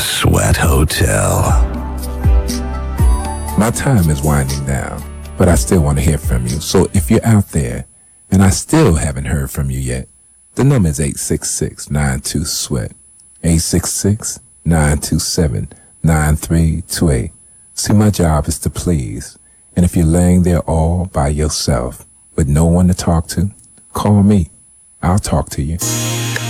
Sweat Hotel. My time is winding down, but I still want to hear from you. So if you're out there and I still haven't heard from you yet, the number is 866-92-SWEAT, 866-927-9328. See, my job is to please. And if you're laying there all by yourself with no one to talk to, call me. I'll talk to you.